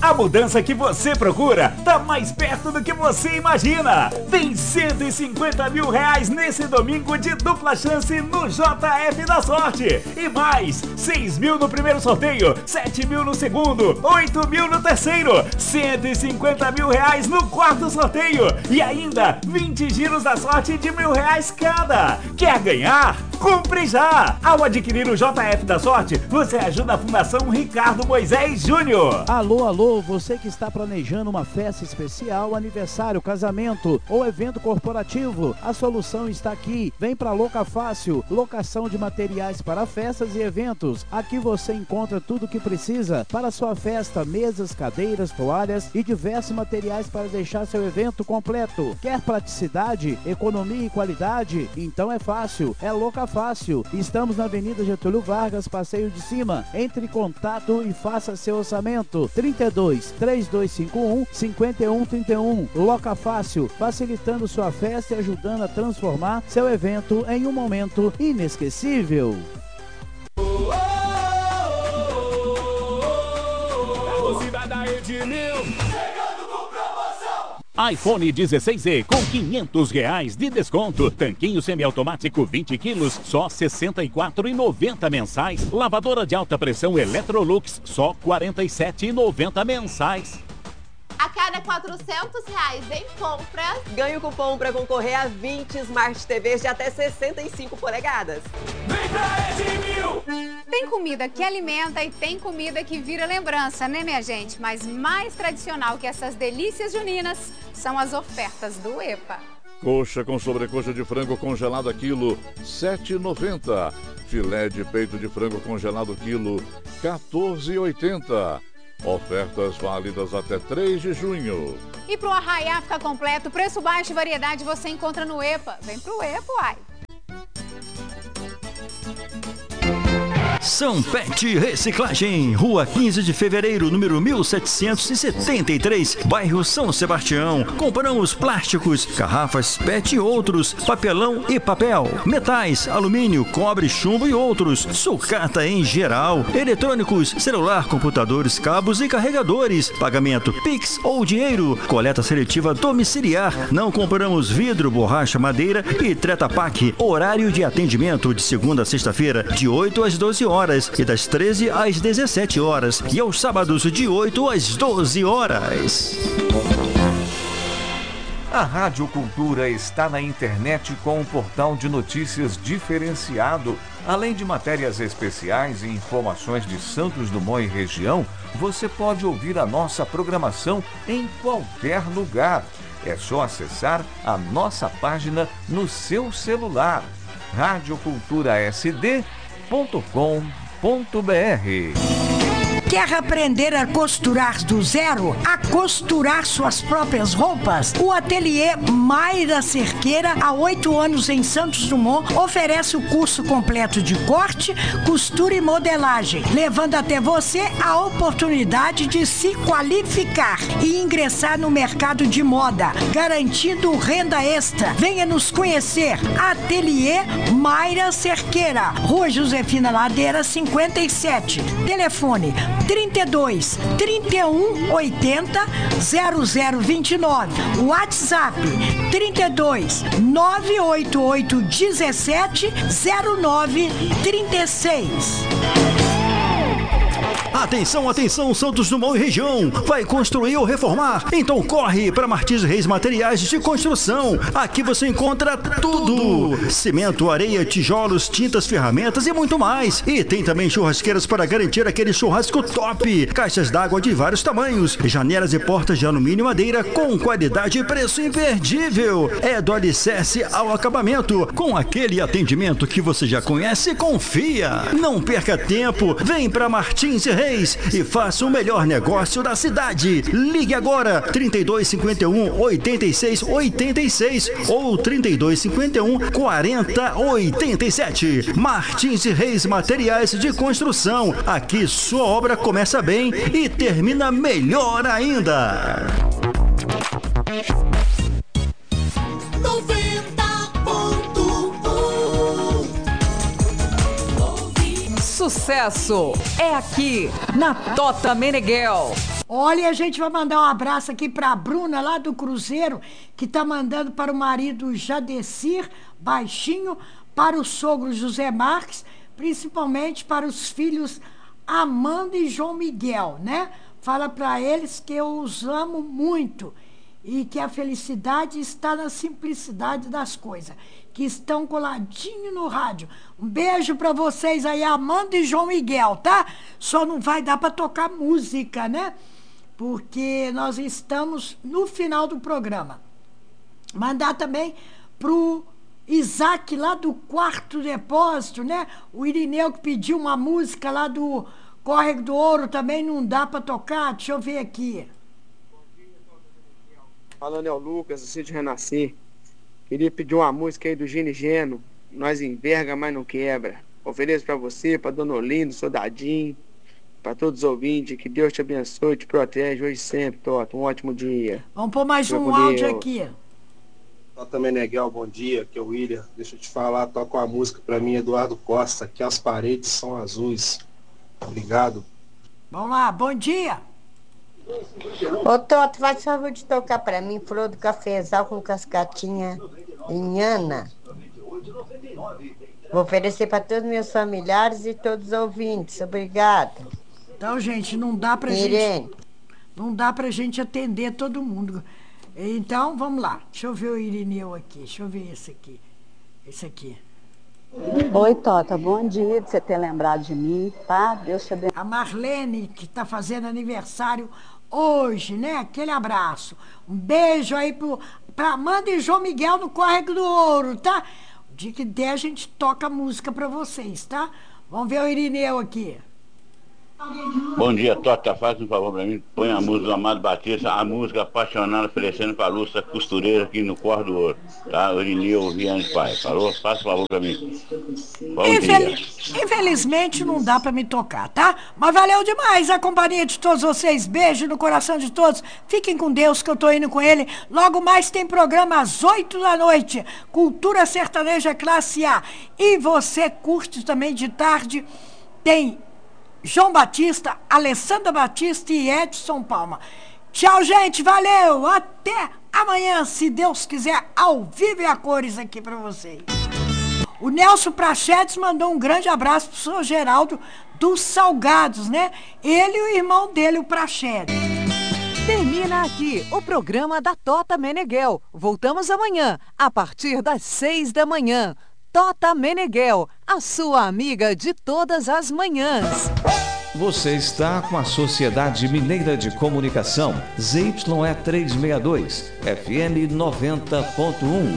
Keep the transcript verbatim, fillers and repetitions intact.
A mudança que você procura tá mais perto do que você imagina. Tem cento e cinquenta mil reais nesse domingo de dupla chance no J F da Sorte. E mais, seis mil no primeiro sorteio, sete mil no segundo, oito mil no terceiro, cento e cinquenta mil reais no quarto sorteio. E ainda vinte giros da sorte de mil reais cada. Quer ganhar? Compre já! Ao adquirir o J F da Sorte, você ajuda a Fundação Ricardo Moisés Júnior. Alô, alô, você que está planejando uma festa especial, aniversário, casamento ou evento corporativo, a solução está aqui. Vem para Loca Fácil, locação de materiais para festas e eventos. Aqui você encontra tudo o que precisa para sua festa, mesas, cadeiras, toalhas e diversos materiais para deixar seu evento completo. Quer praticidade, economia e qualidade? Então é fácil, é Loca Fácil. Estamos na Avenida Getúlio Vargas, Passeio de Cima. Entre em contato e faça seu orçamento. trinta e dois, três dois cinco um, cinco um três um. Loca Fácil, facilitando sua festa e ajudando a transformar seu evento em um momento inesquecível. iPhone dezesseis e com quinhentos reais de desconto. Tanquinho semiautomático vinte quilos, só sessenta e quatro reais e noventa centavos mensais. Lavadora de alta pressão Electrolux, só quarenta e sete reais e noventa centavos mensais. A cada quatrocentos reais em compras, ganhe o cupom para concorrer a vinte Smart T Vs de até sessenta e cinco polegadas. Vem pra Edmil! Tem comida que alimenta e tem comida que vira lembrança, né, minha gente? Mas mais tradicional que essas delícias juninas são as ofertas do EPA. Coxa com sobrecoxa de frango congelado a quilo, sete reais e noventa centavos. Filé de peito de frango congelado quilo, quatorze reais e oitenta centavos. Ofertas válidas até três de junho. E pro arraiá ficar completo, preço baixo e variedade você encontra no EPA. Vem pro EPA, uai. São Pet Reciclagem, Rua quinze de Fevereiro, número mil setecentos e setenta e três, bairro São Sebastião. Compramos plásticos, garrafas Pet e outros, papelão e papel, metais, alumínio, cobre, chumbo e outros, sucata em geral, eletrônicos, celular, computadores, cabos e carregadores, pagamento Pix ou dinheiro, coleta seletiva domiciliar. Não compramos vidro, borracha, madeira e Treta Pak. Horário de atendimento de segunda a sexta-feira, de oito às doze horas e das treze às dezessete horas, e aos sábados de oito às doze horas. A Rádio Cultura está na internet com um portal de notícias diferenciado. Além de matérias especiais e informações de Santos Dumont e região, você pode ouvir a nossa programação em qualquer lugar. É só acessar a nossa página no seu celular. rádio cultura s d ponto com ponto b r. Quer aprender a costurar do zero? A costurar suas próprias roupas? O ateliê Mayra Cerqueira, há oito anos em Santos Dumont, oferece o curso completo de corte, costura e modelagem, levando até você a oportunidade de se qualificar e ingressar no mercado de moda, garantindo renda extra. Venha nos conhecer. Ateliê Mayra Cerqueira, Rua Josefina Ladeira, cinquenta e sete. Telefone trinta e dois, trinta e um, oitenta, zero zero vinte e nove. WhatsApp trinta e dois, nove oito oito, dezessete, zero nove, trinta e seis. Atenção, atenção, Santos Dumont e região. Vai construir ou reformar? Então corre para Martins Reis Materiais de Construção. Aqui você encontra tudo: cimento, areia, tijolos, tintas, ferramentas e muito mais. E tem também churrasqueiras para garantir aquele churrasco top. Caixas d'água de vários tamanhos, janelas e portas de alumínio e madeira com qualidade e preço imperdível. É do alicerce ao acabamento, com aquele atendimento que você já conhece e confia. Não perca tempo, vem para Martins Reis e faça o melhor negócio da cidade. Ligue agora, trinta e dois, cinquenta e um, oitenta e seis, oitenta e seis ou trinta e dois, cinquenta e um, quarenta, oitenta e sete. Martins Reis Materiais de Construção. Aqui sua obra começa bem e termina melhor ainda. sucesso é aqui na Tota Meneghel. Olha, a gente vai mandar um abraço aqui para a Bruna, lá do Cruzeiro, que está mandando para o marido Jadecir Baixinho, para o sogro José Marques, principalmente para os filhos Amanda e João Miguel, né? Fala para eles que eu os amo muito e que a felicidade está na simplicidade das coisas, que estão coladinho no rádio. Um beijo para vocês aí, Amanda e João Miguel, tá? Só não vai dar para tocar música, né? Porque nós estamos no final do programa. Mandar também pro Isaac, lá do Quarto Depósito, né? O Irineu que pediu uma música lá do Córrego do Ouro, também não dá para tocar. Deixa eu ver aqui. Falando é o Lucas, do Sítio Renascer. Queria pedir uma música aí do Gino e Geno. Nós enverga, mas não quebra. Ofereço para você, para Dona Olinda, Soldadinho, para todos os ouvintes. Que Deus te abençoe e te protege hoje e sempre, Tota. Um ótimo dia. Vamos pôr mais Fica um com áudio Deus. aqui. Tota Meneghel, bom dia, aqui é o William. Deixa eu te falar, toca uma música pra mim, Eduardo Costa, que as paredes são azuis. Obrigado. Vamos lá, bom dia. Ô, Toto, faz favor de tocar pra mim Flor do Cafezal com cascatinha em Ana. Vou oferecer pra todos os meus familiares e todos os ouvintes. Obrigada. Então, gente, não dá pra Irene. gente... Não dá pra gente atender todo mundo. Então, vamos lá. Deixa eu ver o Irineu aqui. Deixa eu ver esse aqui. Esse aqui. Oi, Tota, bom dia de você ter lembrado de mim, tá? Deus te abençoe. A Marlene, que está fazendo aniversário hoje, né? Aquele abraço. Um beijo aí pro, pra Amanda e João Miguel no Córrego do Ouro, tá? O dia que der, a gente toca música pra vocês, tá? Vamos ver o Irineu aqui. Bom dia, Tota, faz um favor pra mim, põe a música do Amado Batista, a música Apaixonado, oferecendo pra Lúcia Costureira aqui no Cor do Ouro, tá? O Irineu Viana de Pai, falou? Faz um favor pra mim. Bom Infel... dia. Infelizmente não dá pra me tocar, tá? Mas valeu demais a companhia de todos vocês, beijo no coração de todos, fiquem com Deus que eu tô indo com ele. Logo mais tem programa às oito da noite, Cultura Sertaneja Classe A, e você curte também de tarde, tem João Batista, Alessandra Batista e Edson Palma. Tchau, gente, valeu, até amanhã, se Deus quiser, ao vivo e a cores aqui pra vocês. O Nelson Prachedes mandou um grande abraço pro senhor Geraldo dos Salgados, né? Ele e o irmão dele, o Prachedes. Termina aqui o programa da Tota Meneghel. Voltamos amanhã, a partir das seis da manhã. Tota Meneghel, a sua amiga de todas as manhãs. Você está com a Sociedade Mineira de Comunicação, Z Y E trezentos e sessenta e dois, F M noventa ponto um.